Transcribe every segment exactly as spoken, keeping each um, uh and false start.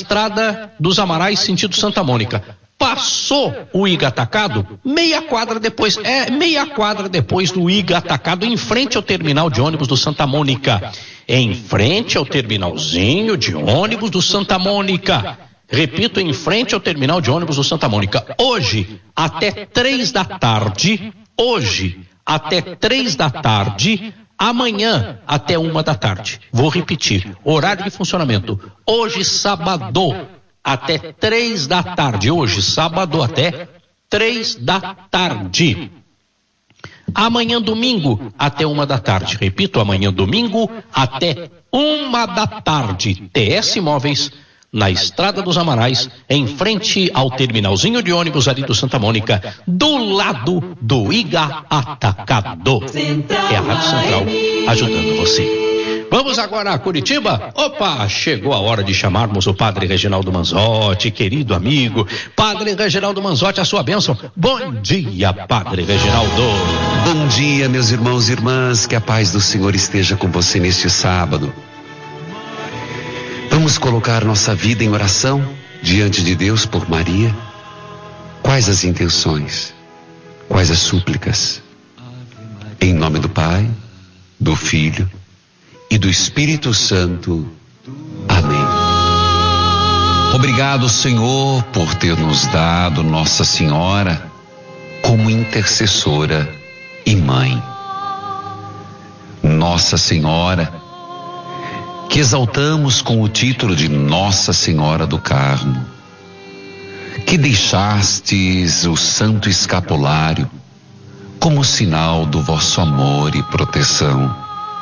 Estrada dos Amarais, sentido Santa Mônica. Passou o I G A Atacado, meia quadra depois, é meia quadra depois do I G A Atacado, em frente ao terminal de ônibus do Santa Mônica. Em frente ao terminalzinho de ônibus do Santa Mônica. Repito, em frente ao terminal de ônibus do Santa Mônica. Hoje, até três da tarde, hoje, até três da tarde, amanhã, até uma da tarde. Vou repetir, horário de funcionamento. Hoje, sábado, até três da tarde. Hoje, sábado, até três da tarde. Amanhã, domingo, até uma da tarde. Repito, amanhã, domingo, até uma da tarde. T S Móveis, na Estrada dos Amarais, em frente ao terminalzinho de ônibus ali do Santa Mônica, do lado do I G A Atacado. É a Rádio Central ajudando você. Vamos agora a Curitiba? Opa, chegou a hora de chamarmos o Padre Reginaldo Manzotti, querido amigo. Padre Reginaldo Manzotti, a sua bênção. Bom dia, Padre Reginaldo. Bom dia, meus irmãos e irmãs, que a paz do Senhor esteja com você neste sábado. Vamos colocar nossa vida em oração diante de Deus por Maria. Quais as intenções? Quais as súplicas? Em nome do Pai, do Filho e do Espírito Santo. Amém. Obrigado, Senhor, por ter nos dado Nossa Senhora como intercessora e mãe. Nossa Senhora, que exaltamos com o título de Nossa Senhora do Carmo, que deixastes o Santo Escapulário como sinal do vosso amor e proteção.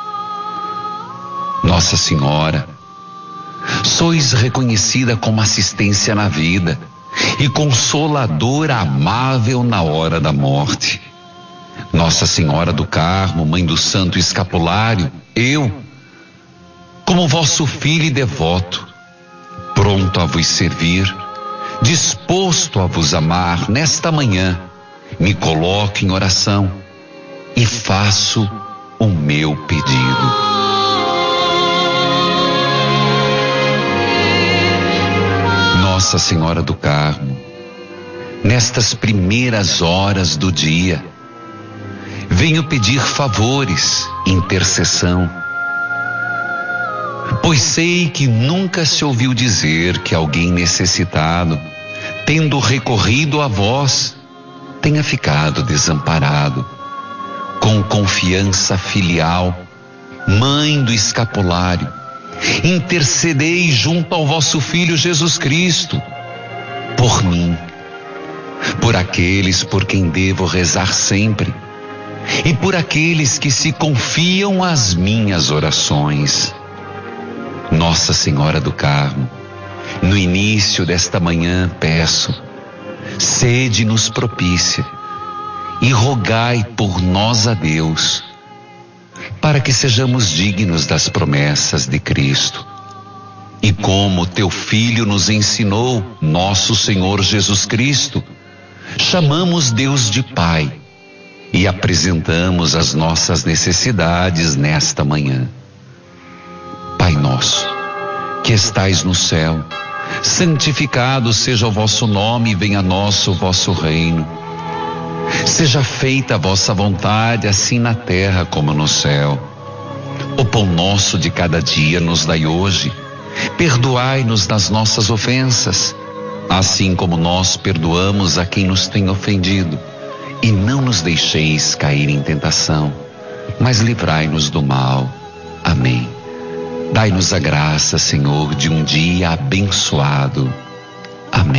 Nossa Senhora, sois reconhecida como assistência na vida e consoladora amável na hora da morte. Nossa Senhora do Carmo, Mãe do Santo Escapulário, eu, como vosso filho e devoto, pronto a vos servir, disposto a vos amar, nesta manhã, me coloco em oração e faço o meu pedido. Nossa Senhora do Carmo, nestas primeiras horas do dia, venho pedir favores, intercessão, pois sei que nunca se ouviu dizer que alguém necessitado, tendo recorrido a vós, tenha ficado desamparado. Com confiança filial, Mãe do Escapulário, intercedei junto ao vosso Filho Jesus Cristo, por mim, por aqueles por quem devo rezar sempre, e por aqueles que se confiam às minhas orações. Nossa Senhora do Carmo, no início desta manhã peço, sede-nos propícia e rogai por nós a Deus, para que sejamos dignos das promessas de Cristo. E como teu Filho nos ensinou, nosso Senhor Jesus Cristo, chamamos Deus de Pai e apresentamos as nossas necessidades nesta manhã. Pai nosso, que estais no céu, santificado seja o vosso nome, venha a nós o vosso reino. Seja feita a vossa vontade, assim na terra como no céu. O pão nosso de cada dia nos dai hoje. Perdoai-nos das nossas ofensas, assim como nós perdoamos a quem nos tem ofendido. E não nos deixeis cair em tentação, mas livrai-nos do mal. Amém. Dai-nos a graça, Senhor, de um dia abençoado.